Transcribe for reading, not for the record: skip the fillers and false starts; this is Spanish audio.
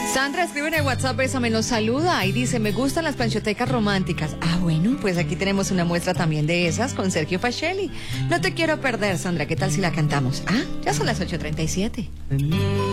Sandra escribe en el WhatsApp, Bésame, nos saluda y dice, me gustan las planchotecas románticas. Ah, bueno, pues aquí tenemos una muestra también de esas con Sergio Facelli. No te quiero perder, Sandra, ¿qué tal si la cantamos? Ah, ya son las 8:37.